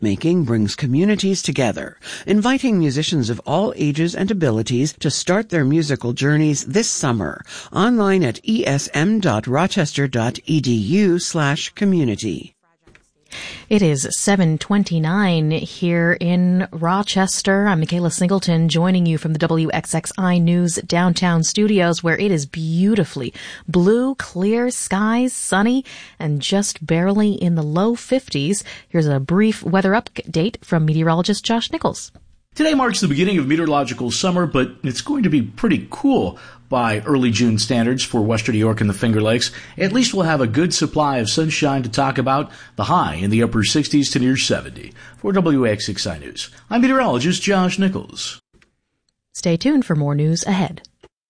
Making brings communities together, inviting musicians of all ages and abilities to start their musical journeys this summer, online at esm.rochester.edu/community. It is 7:29 here in Rochester. I'm Michaela Singleton, joining you from the WXXI News downtown studios, where it is beautifully blue, clear skies, sunny, and just barely in the low 50s. Here's a brief weather update from meteorologist Josh Nichols. Today marks the beginning of meteorological summer, but it's going to be pretty cool by early June standards for western New York and the Finger Lakes. At least we'll have a good supply of sunshine to talk about, the high in the upper 60s to near 70. For WXXI News, I'm meteorologist Josh Nichols. Stay tuned for more news ahead.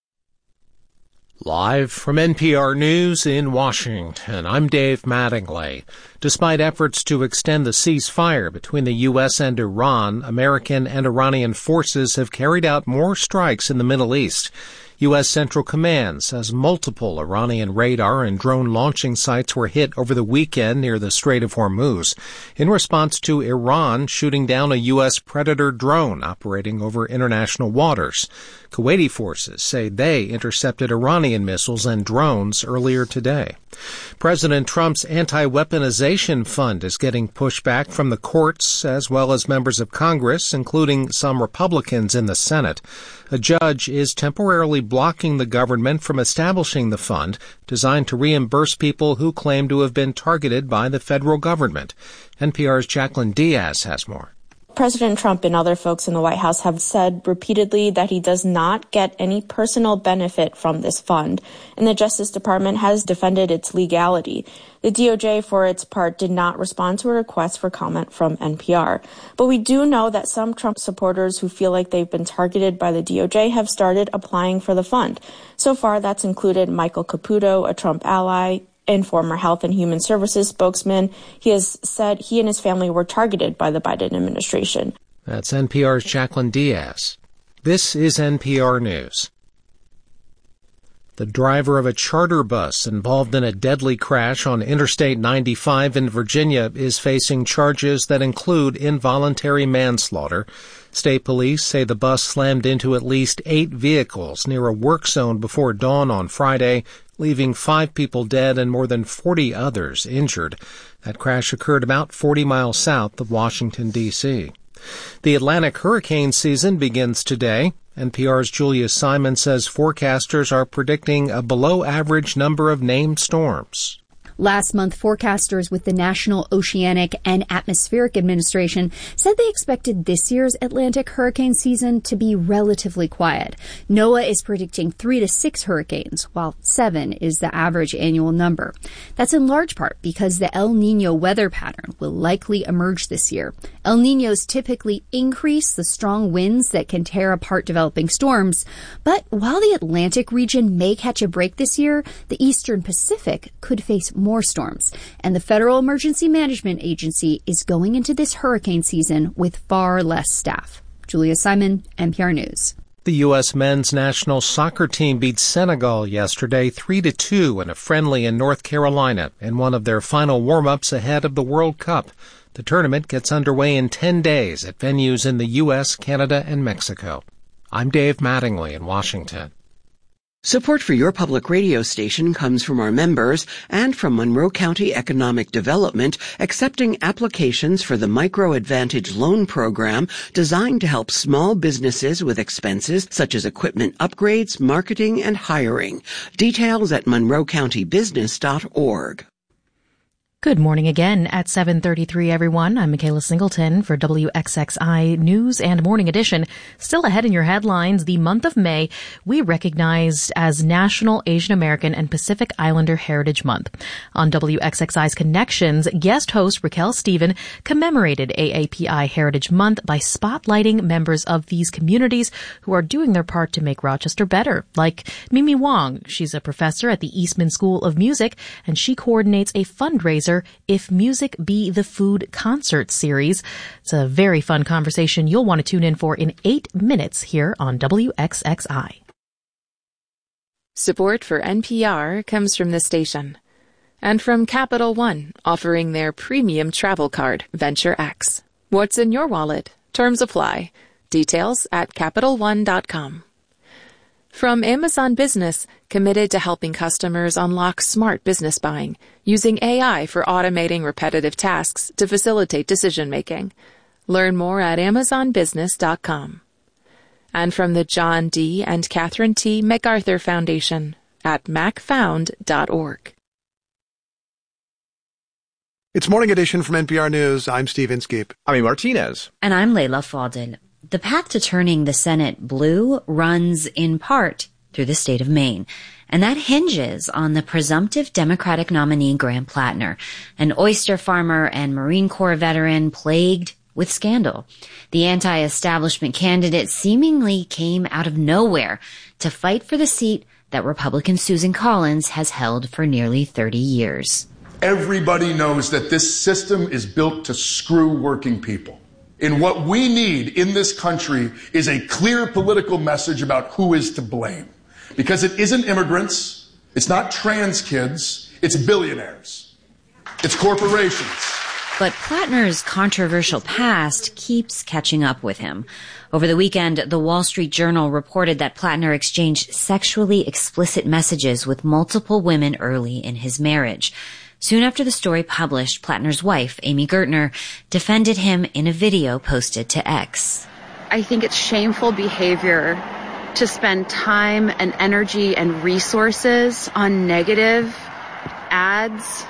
Live from NPR News in Washington, I'm Dave Mattingly. Despite efforts to extend the ceasefire between the U.S. and Iran, American and Iranian forces have carried out more strikes in the Middle East. U.S. Central Command says multiple Iranian radar and drone launching sites were hit over the weekend near the Strait of Hormuz in response to Iran shooting down a U.S. Predator drone operating over international waters. Kuwaiti forces say they intercepted Iranian missiles and drones earlier today. President Trump's anti-weaponization fund is getting pushback from the courts as well as members of Congress, including some Republicans in the Senate. A judge is temporarily blocking the government from establishing the fund designed to reimburse people who claim to have been targeted by the federal government. NPR's Jacqueline Diaz has more. President Trump and other folks in the White House have said repeatedly that he does not get any personal benefit from this fund, and the Justice Department has defended its legality. The DOJ, for its part, did not respond to a request for comment from NPR. But we do know that some Trump supporters who feel like they've been targeted by the DOJ have started applying for the fund. So far, that's included Michael Caputo, a Trump ally, and former Health and Human Services spokesman. He has said he and his family were targeted by the Biden administration. That's NPR's Jacqueline Diaz. This is NPR News. The driver of a charter bus involved in a deadly crash on Interstate 95 in Virginia is facing charges that include involuntary manslaughter. State police say the bus slammed into at least 8 vehicles near a work zone before dawn on Friday, leaving 5 people dead and more than 40 others injured. That crash occurred about 40 miles south of Washington, D.C. The Atlantic hurricane season begins today. NPR's Julia Simon says forecasters are predicting a below-average number of named storms. Last month, forecasters with the National Oceanic and Atmospheric Administration said they expected this year's Atlantic hurricane season to be relatively quiet. NOAA is predicting 3 to 6 hurricanes, while 7 is the average annual number. That's in large part because the El Niño weather pattern will likely emerge this year. El Niños typically increase the strong winds that can tear apart developing storms. But while the Atlantic region may catch a break this year, the Eastern Pacific could face more storms, and the Federal Emergency Management Agency is going into this hurricane season with far less staff. Julia Simon, NPR News. The U.S. men's national soccer team beat Senegal yesterday 3-2 in a friendly in North Carolina in one of their final warm-ups ahead of the World Cup. The tournament gets underway in 10 days at venues in the U.S., Canada, and Mexico. I'm Dave Mattingly in Washington. Support for your public radio station comes from our members and from Monroe County Economic Development, accepting applications for the Micro Advantage Loan Program designed to help small businesses with expenses such as equipment upgrades, marketing, and hiring. Details at monroecountybusiness.org. Good morning again at 7:33, everyone. I'm Michaela Singleton for WXXI News and Morning Edition. Still ahead in your headlines, the month of May we recognized as National Asian American and Pacific Islander Heritage Month. On WXXI's Connections, guest host Raquel Stephen commemorated AAPI Heritage Month by spotlighting members of these communities who are doing their part to make Rochester better, like Mimi Wong. She's a professor at the Eastman School of Music, and she coordinates a fundraiser, If Music Be the Food concert series. It's a very fun conversation you'll want to tune in for in 8 minutes here on WXXI. Support for NPR comes from the station and from Capital One, offering their premium travel card, Venture X. What's in your wallet? Terms apply. Details at CapitalOne.com. From Amazon Business, committed to helping customers unlock smart business buying, using AI for automating repetitive tasks to facilitate decision-making. Learn more at AmazonBusiness.com. And from the John D. and Catherine T. MacArthur Foundation at macfound.org. It's Morning Edition from NPR News. I'm Steve Inskeep. I'm Martinez. And I'm Layla Fadel. The path to turning the Senate blue runs in part through the state of Maine. And that hinges on the presumptive Democratic nominee Graham Plattner, an oyster farmer and Marine Corps veteran plagued with scandal. The anti-establishment candidate seemingly came out of nowhere to fight for the seat that Republican Susan Collins has held for nearly 30 years. Everybody knows that this system is built to screw working people. And what we need in this country is a clear political message about who is to blame. Because it isn't immigrants, it's not trans kids, it's billionaires, it's corporations. But Plattner's controversial past keeps catching up with him. Over the weekend, the Wall Street Journal reported that Plattner exchanged sexually explicit messages with multiple women early in his marriage. Soon after the story published, Plattner's wife, Amy Gertner, defended him in a video posted to X. I think it's shameful behavior to spend time and energy and resources on negative ads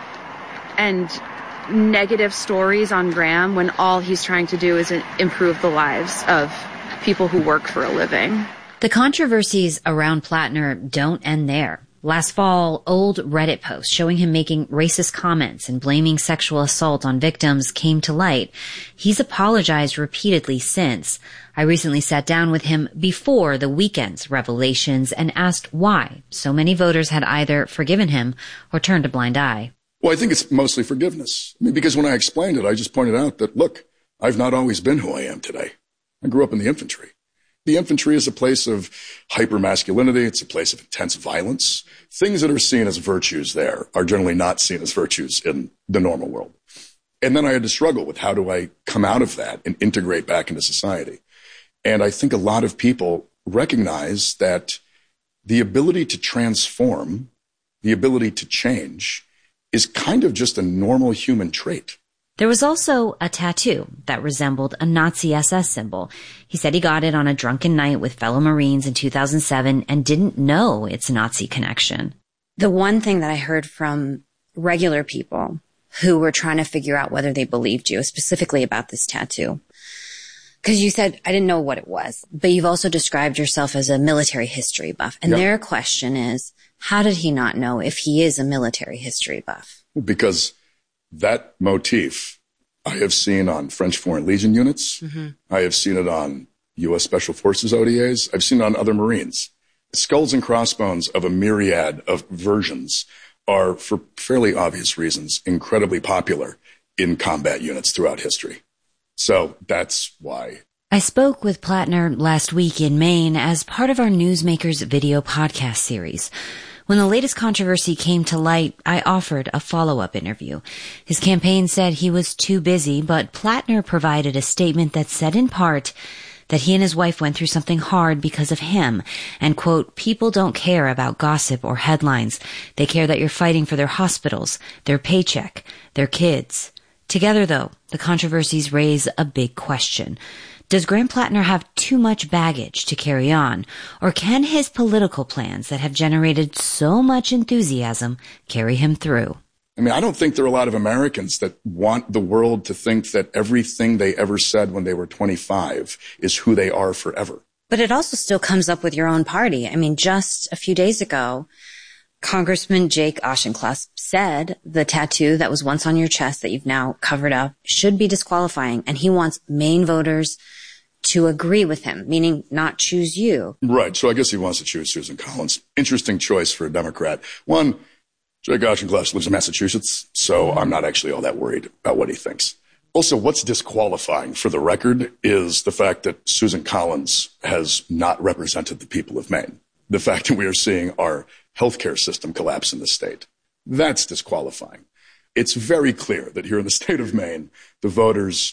and negative stories on Graham when all he's trying to do is improve the lives of people who work for a living. The controversies around Plattner don't end there. Last fall, old Reddit posts showing him making racist comments and blaming sexual assault on victims came to light. He's apologized repeatedly since. I recently sat down with him before the weekend's revelations and asked why so many voters had either forgiven him or turned a blind eye. Well, I think it's mostly forgiveness. I mean, because when I explained it, I just pointed out that, look, I've not always been who I am today. I grew up in the infantry. The infantry is a place of hypermasculinity. It's a place of intense violence. Things that are seen as virtues there are generally not seen as virtues in the normal world. And then I had to struggle with how do I come out of that and integrate back into society. And I think a lot of people recognize that the ability to transform, the ability to change, is kind of just a normal human trait. There was also a tattoo that resembled a Nazi SS symbol. He said he got it on a drunken night with fellow Marines in 2007 and didn't know its Nazi connection. The one thing that I heard from regular people who were trying to figure out whether they believed you, specifically about this tattoo, because you said, I didn't know what it was, but you've also described yourself as a military history buff. And Their question is, how did he not know if he is a military history buff? Because that motif I have seen on French Foreign Legion units. Mm-hmm. I have seen it on U.S. Special Forces ODAs. I've seen it on other Marines. Skulls and crossbones of a myriad of versions are, for fairly obvious reasons, incredibly popular in combat units throughout history. So that's why. I spoke with Plattner last week in Maine as part of our Newsmakers video podcast series. When the latest controversy came to light, I offered a follow-up interview. His campaign said he was too busy, but Plattner provided a statement that said in part that he and his wife went through something hard because of him, and, quote, people don't care about gossip or headlines. They care that you're fighting for their hospitals, their paycheck, their kids. Together, though, the controversies raise a big question. Does Graham Plattner have too much baggage to carry on, or can his political plans that have generated so much enthusiasm carry him through? I mean, I don't think there are a lot of Americans that want the world to think that everything they ever said when they were 25 is who they are forever. But it also still comes up with your own party. I mean, just a few days ago, Congressman Jake Auchincloss said the tattoo that was once on your chest that you've now covered up should be disqualifying, and he wants Maine voters to agree with him, meaning not choose you. Right. So I guess he wants to choose Susan Collins. Interesting choice for a Democrat. One, Jake Auchincloss lives in Massachusetts, so I'm not actually all that worried about what he thinks. Also, what's disqualifying for the record is the fact that Susan Collins has not represented the people of Maine. The fact that we are seeing our healthcare system collapse in the state. That's disqualifying. It's very clear that here in the state of Maine, the voters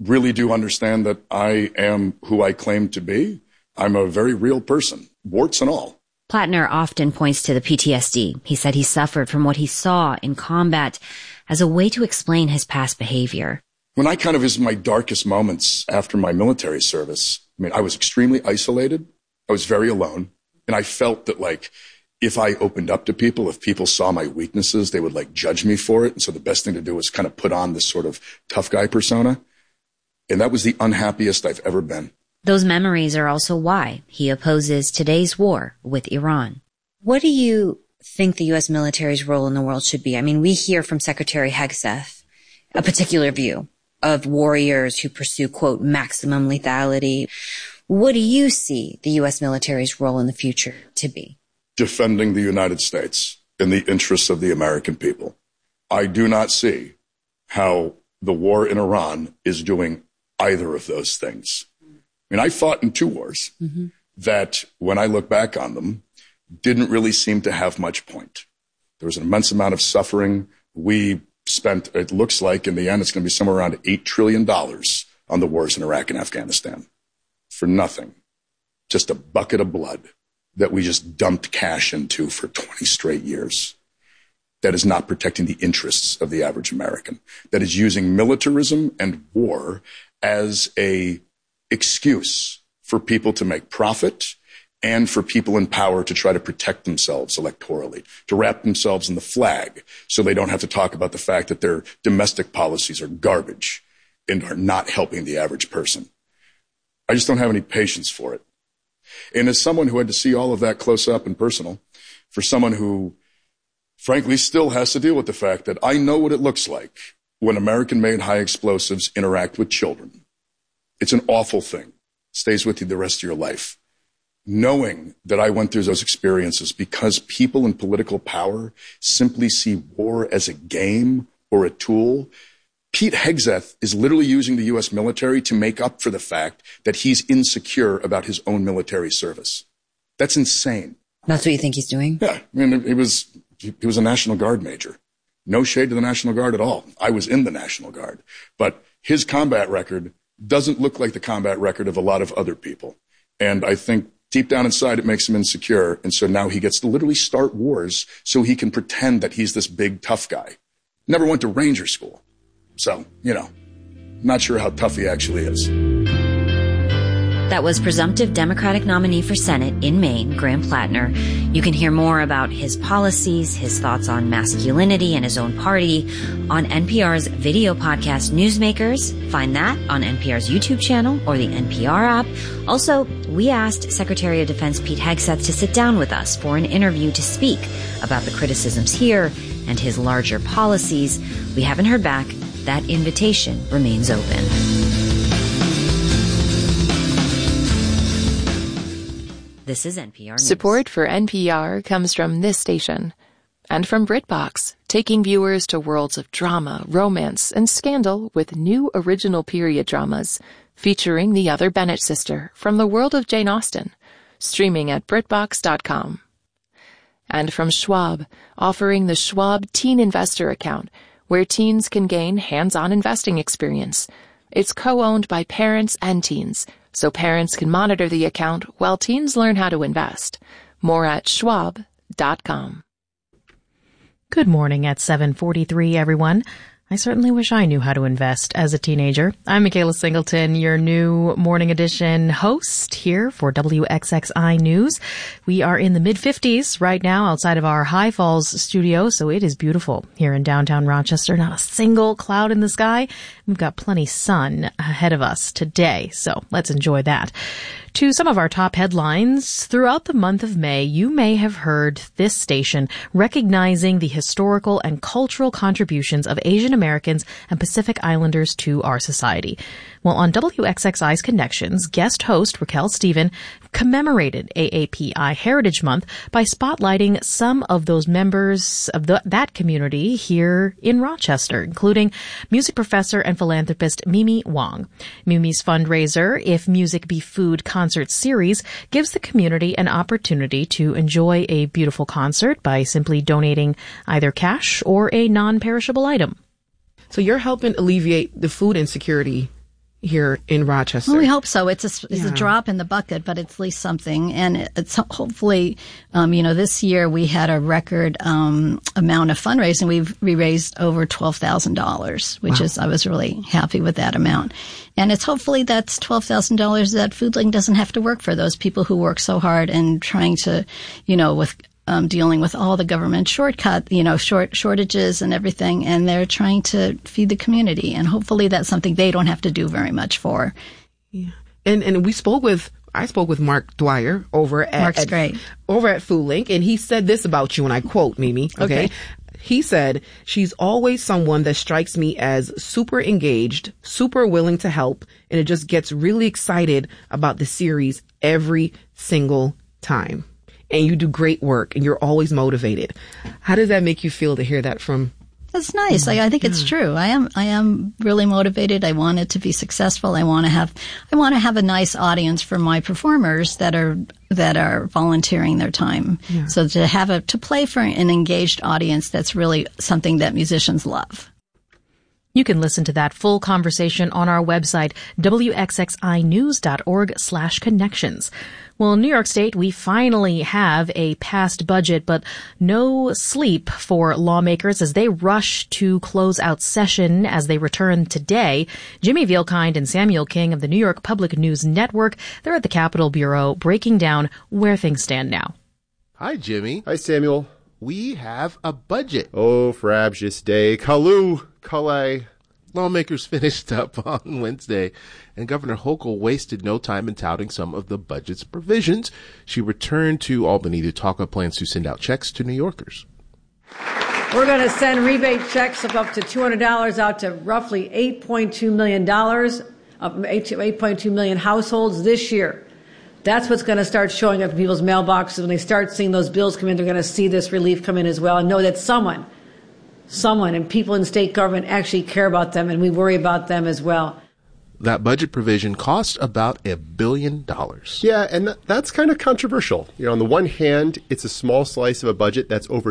really do understand that I am who I claim to be. I'm a very real person, warts and all. Plattner often points to the PTSD. He said he suffered from what he saw in combat as a way to explain his past behavior. When I kind of was in my darkest moments after my military service, I was extremely isolated. I was very alone. And I felt that, like, if I opened up to people, if people saw my weaknesses, they would, like, judge me for it. And so the best thing to do was kind of put on this sort of tough guy persona. And that was the unhappiest I've ever been. Those memories are also why he opposes today's war with Iran. What do you think the U.S. military's role in the world should be? I mean, we hear from Secretary Hegseth a particular view of warriors who pursue, quote, maximum lethality. What do you see the U.S. military's role in the future to be? Defending the United States in the interests of the American people. I do not see how the war in Iran is doing either of those things. I fought in 2 wars that, when I look back on them, didn't really seem to have much point. There was an immense amount of suffering. We spent, it looks like in the end, it's going to be somewhere around $8 trillion on the wars in Iraq and Afghanistan. For nothing. Just a bucket of blood that we just dumped cash into for 20 straight years. That is not protecting the interests of the average American. That is using militarism and war as a excuse for people to make profit and for people in power to try to protect themselves electorally, to wrap themselves in the flag so they don't have to talk about the fact that their domestic policies are garbage and are not helping the average person. I just don't have any patience for it. And as someone who had to see all of that close up and personal, for someone who frankly still has to deal with the fact that I know what it looks like when American-made high explosives interact with children. It's an awful thing. It stays with you the rest of your life. Knowing that I went through those experiences because people in political power simply see war as a game or a tool. Pete Hegseth is literally using the U.S. military to make up for the fact that he's insecure about his own military service. That's insane. That's what you think he's doing? Yeah. He was a National Guard major. No shade to the National Guard at all. I was in the National Guard. But his combat record doesn't look like the combat record of a lot of other people. And I think deep down inside it makes him insecure. And so now he gets to literally start wars so he can pretend that he's this big tough guy. Never went to Ranger school. So, not sure how tough he actually is. That was presumptive Democratic nominee for Senate in Maine, Graham Plattner. You can hear more about his policies, his thoughts on masculinity and his own party on NPR's video podcast Newsmakers. Find that on NPR's YouTube channel or the NPR app. Also, we asked Secretary of Defense Pete Hegseth to sit down with us for an interview to speak about the criticisms here and his larger policies. We haven't heard back. That invitation remains open. This is NPR News. Support for NPR comes from this station and from BritBox, taking viewers to worlds of drama, romance, and scandal with new original period dramas featuring the other Bennett sister from the world of Jane Austen, streaming at BritBox.com. And from Schwab, offering the Schwab Teen Investor Account, where teens can gain hands-on investing experience. It's co-owned by parents and teens, so parents can monitor the account while teens learn how to invest. More at schwab.com. Good morning at 7:43, everyone. I certainly wish I knew how to invest as a teenager. I'm Michaela Singleton, your new Morning Edition host here for WXXI News. We are in the mid-50s right now outside of our High Falls studio, so it is beautiful here in downtown Rochester. Not a single cloud in the sky. We've got plenty sun ahead of us today, so let's enjoy that. To some of our top headlines, throughout the month of May, you may have heard this station recognizing the historical and cultural contributions of Asian Americans and Pacific Islanders to our society. Well, on WXXI's Connections, guest host Raquel Stephen commemorated AAPI Heritage Month by spotlighting some of those members of that community here in Rochester, including music professor and philanthropist Mimi Wong. Mimi's fundraiser, If Music Be Food concert series, gives the community an opportunity to enjoy a beautiful concert by simply donating either cash or a non-perishable item. So you're helping alleviate the food insecurity here in Rochester. Well, we hope so. It's a drop in the bucket, but it's at least something. And it's hopefully, this year we had a record amount of fundraising. We raised over $12,000, which is, I was really happy with that amount. And it's hopefully that's $12,000 that FoodLink doesn't have to work for, those people who work so hard and trying to, with dealing with all the government shortages and everything, and they're trying to feed the community. And hopefully that's something they don't have to do very much for. Yeah. And I spoke with Mark Dwyer over at FoodLink, and he said this about you, and I quote, Mimi. Okay. He said, "She's always someone that strikes me as super engaged, super willing to help, and it just gets really excited about the series every single time. And you do great work, and you're always motivated." How does that make you feel to hear that from? That's nice. I think it's true. I am really motivated. I want it to be successful. I want to have a nice audience for my performers that are volunteering their time. Yeah. So to play for an engaged audience, that's really something that musicians love. You can listen to that full conversation on our website, wxxinews.org/connections. Well, in New York State, we finally have a passed budget, but no sleep for lawmakers as they rush to close out session as they return today. Jimmy Vielkind and Samuel King of the New York Public News Network, they're at the Capitol Bureau breaking down where things stand now. Hi, Jimmy. Hi, Samuel. We have a budget. Oh, frabjous day. Kalu, Kalei. Lawmakers finished up on Wednesday, and Governor Hochul wasted no time in touting some of the budget's provisions. She returned to Albany to talk about plans to send out checks to New Yorkers. We're going to send rebate checks of up to $200 out to roughly $8.2 million, 8.2 million households this year. That's what's going to start showing up in people's mailboxes. When they start seeing those bills come in, they're going to see this relief come in as well and know that someone and people in state government actually care about them, and we worry about them as well. That budget provision cost about $1 billion. Yeah, and that's kind of controversial. On the one hand, it's a small slice of a budget that's over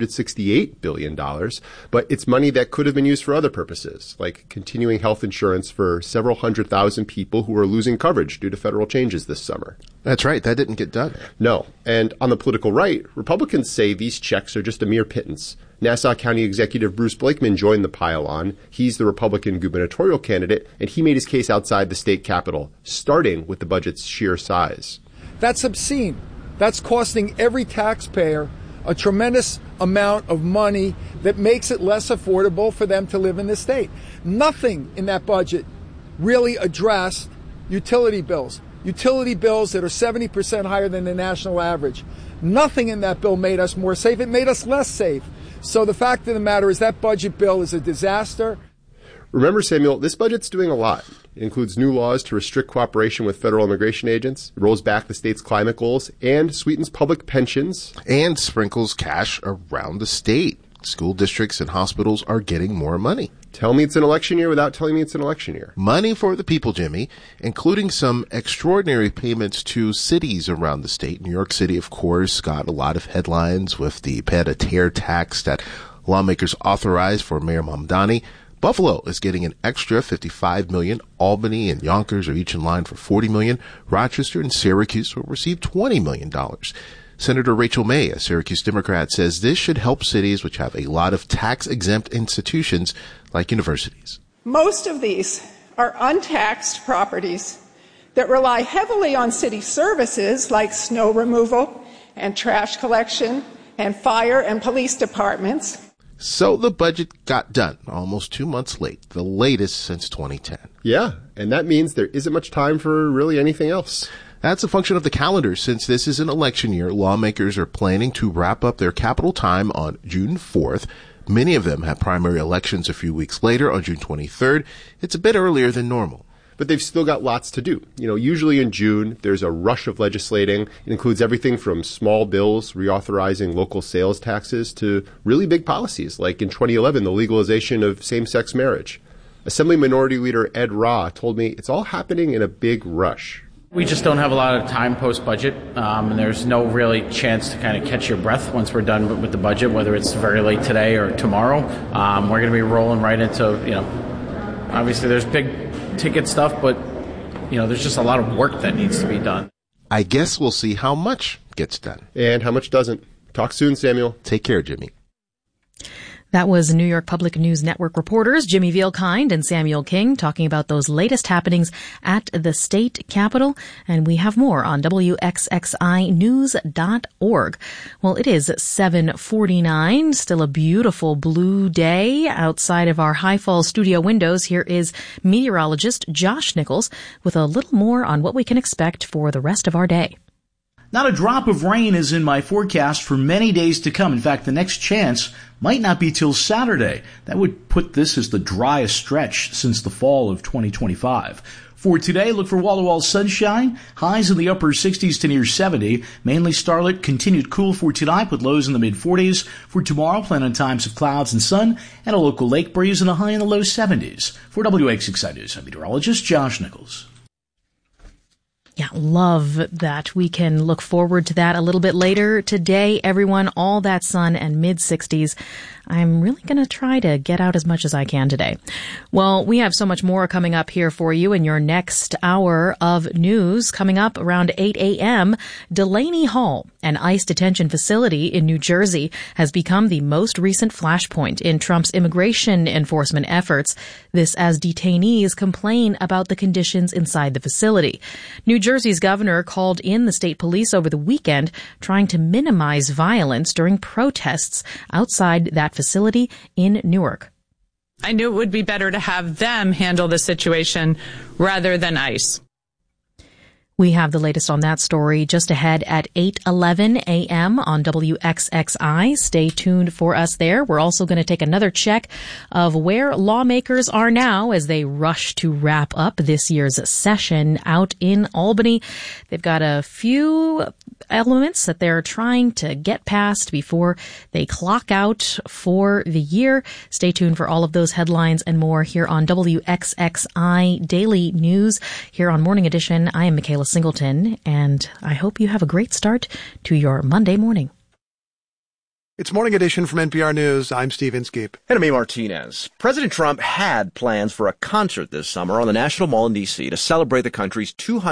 $268 billion, but it's money that could have been used for other purposes, like continuing health insurance for several 100,000 people who are losing coverage due to federal changes this summer. That's right. That didn't get done. No. And on the political right, Republicans say these checks are just a mere pittance. Nassau County Executive Bruce Blakeman joined the pile-on. He's the Republican gubernatorial candidate, and he made his case outside the state capitol, starting with the budget's sheer size. That's obscene. That's costing every taxpayer a tremendous amount of money that makes it less affordable for them to live in the state. Nothing in that budget really addressed utility bills that are 70% higher than the national average. Nothing in that bill made us more safe. It made us less safe. So the fact of the matter is that budget bill is a disaster. Remember, Samuel, this budget's doing a lot. It includes new laws to restrict cooperation with federal immigration agents, it rolls back the state's climate goals, and sweetens public pensions. And sprinkles cash around the state. School districts and hospitals are getting more money. Tell me it's an election year without telling me it's an election year. Money for the people, Jimmy, including some extraordinary payments to cities around the state. New York City, of course, got a lot of headlines with the pay-to-tear tax that lawmakers authorized for Mayor Mamdani. Buffalo is getting an extra $55 million. Albany and Yonkers are each in line for $40 million. Rochester and Syracuse will receive $20 million. Senator Rachel May, a Syracuse Democrat, says this should help cities which have a lot of tax-exempt institutions like universities. Most of these are untaxed properties that rely heavily on city services like snow removal and trash collection and fire and police departments. So the budget got done almost 2 months late, the latest since 2010. Yeah, and that means there isn't much time for really anything else. That's a function of the calendar. Since this is an election year, lawmakers are planning to wrap up their capital time on June 4th. Many of them have primary elections a few weeks later on June 23rd. It's a bit earlier than normal. But they've still got lots to do. Usually in June, there's a rush of legislating. It includes everything from small bills reauthorizing local sales taxes to really big policies, like in 2011, the legalization of same-sex marriage. Assembly Minority Leader Ed Rah told me it's all happening in a big rush. We just don't have a lot of time post-budget, and there's no really chance to kind of catch your breath once we're done with the budget, whether it's very late today or tomorrow. We're going to be rolling right into, obviously there's big ticket stuff, but, there's just a lot of work that needs to be done. I guess we'll see how much gets done. And how much doesn't. Talk soon, Samuel. Take care, Jimmy. That was New York Public News Network reporters Jimmy Vielkind and Samuel King talking about those latest happenings at the state capitol. And we have more on WXXInews.org. Well, it is 7:49, still a beautiful blue day outside of our High Falls studio windows. Here is meteorologist Josh Nichols with a little more on what we can expect for the rest of our day. Not a drop of rain is in my forecast for many days to come. In fact, the next chance might not be till Saturday. That would put this as the driest stretch since the fall of 2025. For today, look for wall-to-wall sunshine, highs in the upper 60s to near 70. Mainly starlit, continued cool for tonight with lows in the mid-40s. For tomorrow, plan on times of clouds and sun and a local lake breeze and a high in the low 70s. For WXXI News, I'm meteorologist Josh Nichols. Yeah, love that. We can look forward to that a little bit later today. Everyone, all that sun and mid-60s. I'm really going to try to get out as much as I can today. Well, we have so much more coming up here for you in your next hour of news. Coming up around 8 a.m., Delaney Hall, an ICE detention facility in New Jersey, has become the most recent flashpoint in Trump's immigration enforcement efforts. This as detainees complain about the conditions inside the facility. New Jersey's governor called in the state police over the weekend, trying to minimize violence during protests outside that facility in Newark. I knew it would be better to have them handle the situation rather than ICE. We have the latest on that story just ahead at 8:11 a.m. on WXXI. Stay tuned for us there. We're also going to take another check of where lawmakers are now as they rush to wrap up this year's session out in Albany. They've got a few elements that they're trying to get past before they clock out for the year. Stay tuned for all of those headlines and more here on WXXI Daily News. Here on Morning Edition, I am Michaela Singleton, and I hope you have a great start to your Monday morning. It's Morning Edition from NPR News. I'm Steve Inskeep. And I'm A. Martinez. President Trump had plans for a concert this summer on the National Mall in D.C. to celebrate the country's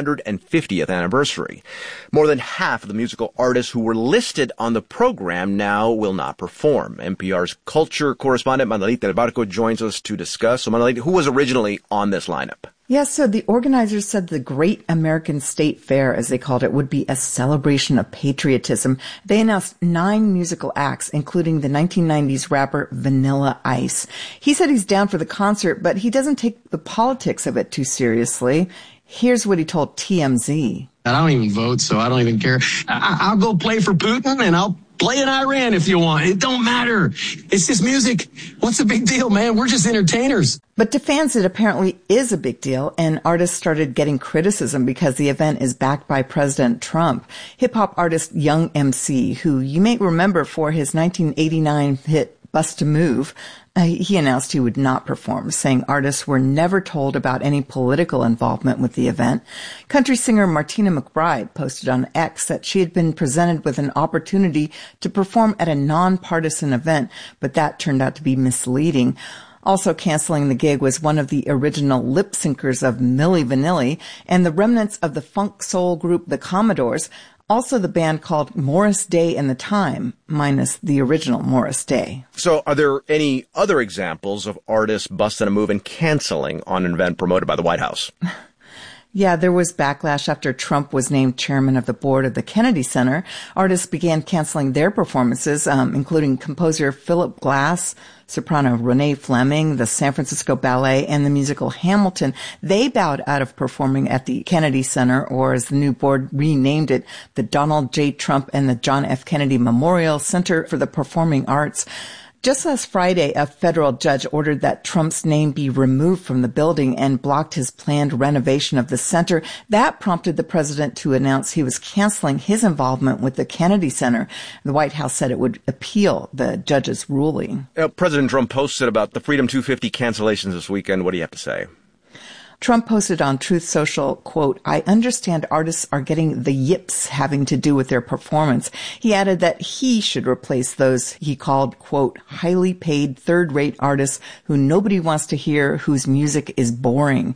250th anniversary. More than half of the musical artists who were listed on the program now will not perform. NPR's culture correspondent Manolita Del Barco joins us to discuss. So Manolita, who was originally on this lineup? Yes, so the organizers said the Great American State Fair, as they called it, would be a celebration of patriotism. They announced 9 musical acts, including the 1990s rapper Vanilla Ice. He said he's down for the concert, but he doesn't take the politics of it too seriously. Here's what he told TMZ. I don't even vote, so I don't even care. I'll go play for Putin, and I'll play in Iran if you want. It don't matter. It's just music. What's the big deal, man? We're just entertainers. But to fans, it apparently is a big deal, and artists started getting criticism because the event is backed by President Trump. Hip-hop artist Young MC, who you may remember for his 1989 hit Bust a Move, he announced he would not perform, saying artists were never told about any political involvement with the event. Country singer Martina McBride posted on X that she had been presented with an opportunity to perform at a nonpartisan event, but that turned out to be misleading. Also canceling the gig was one of the original lip syncers of Milli Vanilli and the remnants of the funk soul group The Commodores, also the band called Morris Day and the Time, minus the original Morris Day. So are there any other examples of artists busting a move and canceling on an event promoted by the White House? Yeah, there was backlash after Trump was named chairman of the board of the Kennedy Center. Artists began canceling their performances, including composer Philip Glass, soprano Renee Fleming, the San Francisco Ballet, and the musical Hamilton. They bowed out of performing at the Kennedy Center, or as the new board renamed it, the Donald J. Trump and the John F. Kennedy Memorial Center for the Performing Arts. Just last Friday, a federal judge ordered that Trump's name be removed from the building and blocked his planned renovation of the center. That prompted the president to announce he was canceling his involvement with the Kennedy Center. The White House said it would appeal the judge's ruling. President Trump posted about the Freedom 250 cancellations this weekend. What do you have to say? Trump posted on Truth Social, quote, "I understand artists are getting the yips having to do with their performance." He added that he should replace those he called, quote, "highly paid third-rate artists who nobody wants to hear, whose music is boring."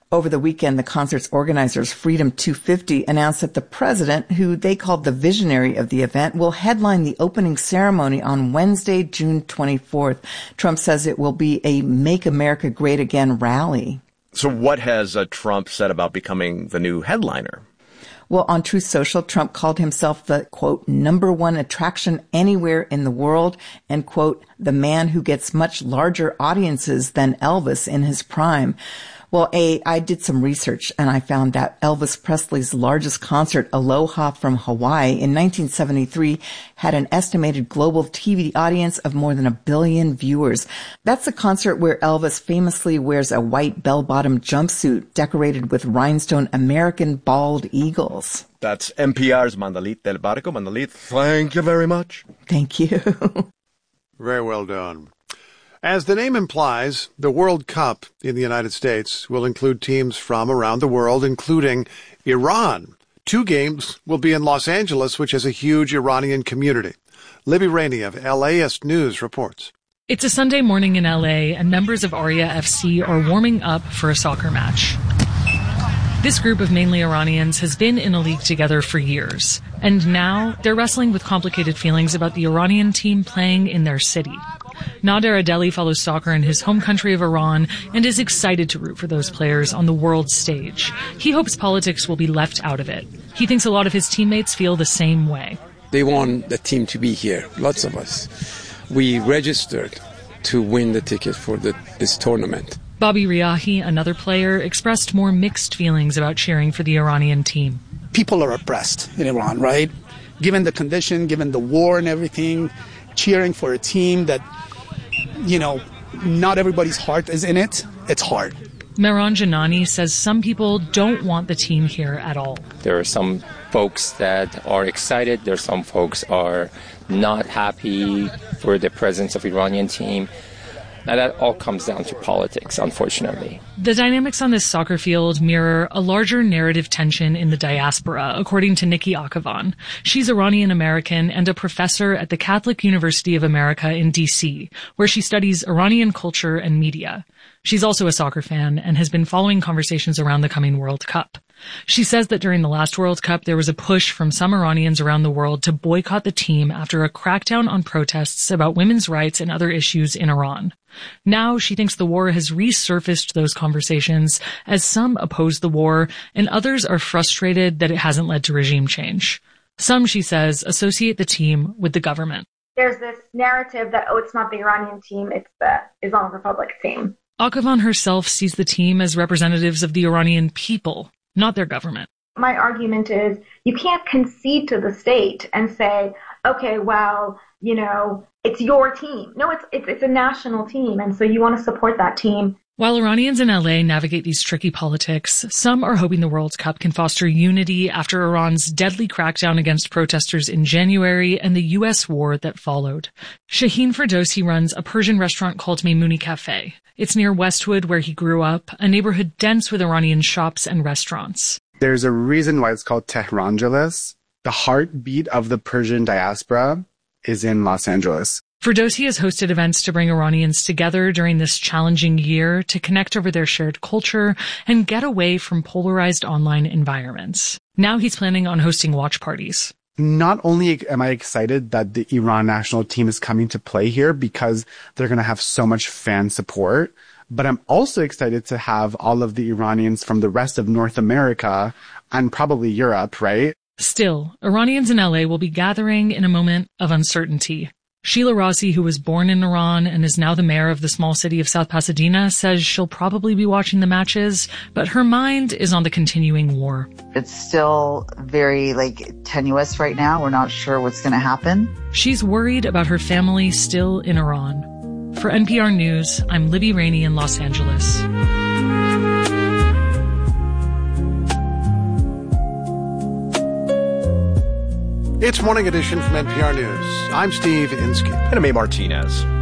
Over the weekend, the concert's organizers, Freedom 250, announced that the president, who they called the visionary of the event, will headline the opening ceremony on Wednesday, June 24th. Trump says it will be a Make America Great Again rally. So what has Trump said about becoming the new headliner? Well, on Truth Social, Trump called himself the, quote, #1 attraction anywhere in the world, and, quote, the man who gets much larger audiences than Elvis in his prime. Well, I did some research, and I found that Elvis Presley's largest concert, Aloha from Hawaii, in 1973, had an estimated global TV audience of more than 1 billion viewers. That's a concert where Elvis famously wears a white bell-bottom jumpsuit decorated with rhinestone American bald eagles. That's NPR's Mandalit Del Barco. Mandalit, thank you very much. Thank you. Very well done. As the name implies, the World Cup in the United States will include teams from around the world, including Iran. 2 games will be in Los Angeles, which has a huge Iranian community. Libby Rainey of LAist News reports. It's a Sunday morning in LA, and members of Aria FC are warming up for a soccer match. This group of mainly Iranians has been in a league together for years, and now they're wrestling with complicated feelings about the Iranian team playing in their city. Nader Adeli follows soccer in his home country of Iran and is excited to root for those players on the world stage. He hopes politics will be left out of it. He thinks a lot of his teammates feel the same way. They want the team to be here, lots of us. We registered to win the ticket for this tournament. Bobby Riahi, another player, expressed more mixed feelings about cheering for the Iranian team. People are oppressed in Iran, right? Given the condition, given the war and everything, cheering for a team that, not everybody's heart is in it, it's hard. Mehran Janani says some people don't want the team here at all. There are some folks that are excited. There are some folks are not happy for the presence of Iranian team. Now, that all comes down to politics, unfortunately. The dynamics on this soccer field mirror a larger narrative tension in the diaspora, according to Nikki Akavan. She's Iranian-American and a professor at the Catholic University of America in D.C., where she studies Iranian culture and media. She's also a soccer fan and has been following conversations around the coming World Cup. She says that during the last World Cup, there was a push from some Iranians around the world to boycott the team after a crackdown on protests about women's rights and other issues in Iran. Now she thinks the war has resurfaced those conversations as some oppose the war and others are frustrated that it hasn't led to regime change. Some, she says, associate the team with the government. There's this narrative that, it's not the Iranian team, it's the Islamic Republic team. Akavan herself sees the team as representatives of the Iranian people, not their government. My argument is you can't concede to the state and say, okay, well, it's your team. No, it's a national team, and so you want to support that team. While Iranians in LA navigate these tricky politics, some are hoping the World Cup can foster unity after Iran's deadly crackdown against protesters in January and the U.S. war that followed. Shaheen Ferdowsi runs a Persian restaurant called Meimouni Cafe. It's near Westwood, where he grew up, a neighborhood dense with Iranian shops and restaurants. There's a reason why it's called Tehrangeles. The heartbeat of the Persian diaspora is in Los Angeles. Ferdowsi has hosted events to bring Iranians together during this challenging year to connect over their shared culture and get away from polarized online environments. Now he's planning on hosting watch parties. Not only am I excited that the Iran national team is coming to play here because they're going to have so much fan support, but I'm also excited to have all of the Iranians from the rest of North America and probably Europe, right? Still, Iranians in LA will be gathering in a moment of uncertainty. Sheila Rossi, who was born in Iran and is now the mayor of the small city of South Pasadena, says she'll probably be watching the matches, but her mind is on the continuing war. It's still very, tenuous right now. We're not sure what's going to happen. She's worried about her family still in Iran. For NPR News, I'm Libby Rainey in Los Angeles. It's Morning Edition from NPR News. I'm Steve Inskeep. And I'm A. Martinez.